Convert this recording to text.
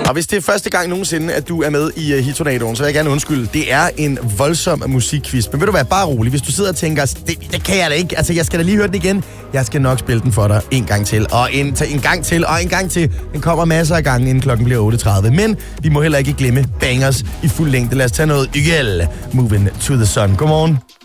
Og hvis det er første gang nogensinde, at du er med i Hittornadoen, så vil jeg gerne undskylde. Det er en voldsom musikquiz. Men vil du være bare rolig, hvis du sidder og tænker, det kan jeg da ikke. Altså, jeg skal da lige høre den igen. Jeg skal nok spille den for dig en gang til, og en gang til, og en gang til. Den kommer masser af gange, inden klokken bliver 8.30. Men vi må heller ikke glemme bangers i fuld længde. Lad os tage noget Ygel. Moving to the Sun. Godmorgen.